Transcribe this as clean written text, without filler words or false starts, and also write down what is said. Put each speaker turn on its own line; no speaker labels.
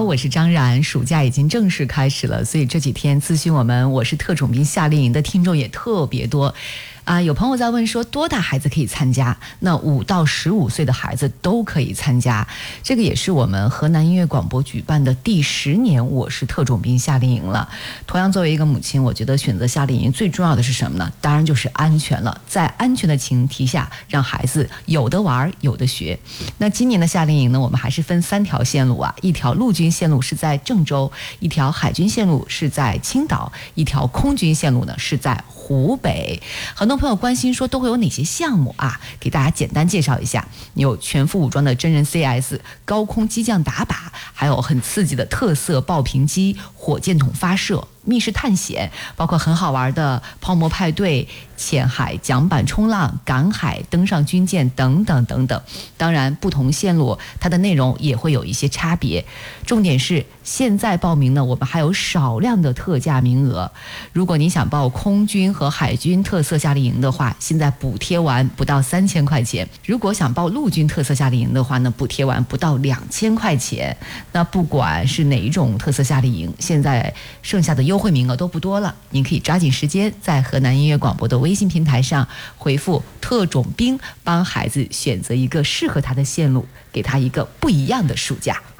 我是张然。暑假已经正式开始了，所以这几天咨询我是特种兵夏令营的听众也特别多。有朋友在问说多大孩子可以参加？那5到15岁的孩子都可以参加。这个也是我们河南音乐广播举办的第10年我是特种兵夏令营了。同样作为一个母亲，我觉得选择夏令营最重要的是什么呢？当然就是安全了。在安全的前提下，让孩子有的玩有的学。那今年的夏令营呢，我们还是分3条线路啊，一条陆军线路是在郑州，一条海军线路是在青岛，一条空军线路呢是在湖北。很多朋友关心说都会有哪些项目啊？给大家简单介绍一下，有全副武装的真人 CS、高空机降打靶，还有很刺激的特色爆屏机、火箭筒发射、密室探险，包括很好玩的泡沫派对、浅海桨板冲浪、赶海、登上军舰等等等等。当然不同线路它的内容也会有一些差别，重点是现在报名呢，我们还有少量的特价名额。如果你想报空军和海军特色夏令营的话，现在补贴完不到3000块钱；如果想报陆军特色夏令营的话呢，补贴完不到2000块钱。那不管是哪一种特色夏令营，现在剩下的优惠名额都不多了，您可以抓紧时间在河南音乐广播的微信平台上回复特种兵，帮孩子选择一个适合他的线路，给他一个不一样的暑假。